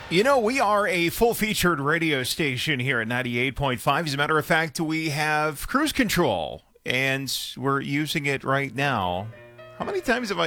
You know, we are a full-featured radio station here at 98.5. As a matter of fact, we have cruise control, and we're using it right now. How many times have I